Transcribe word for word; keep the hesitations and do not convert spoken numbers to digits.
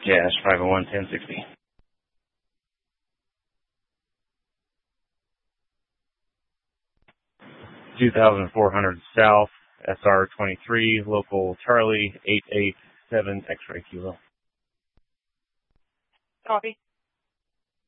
Dash five oh one ten sixty. two thousand four hundred South, S R twenty-three, local Charlie eight eight seven X-ray kilo. Copy.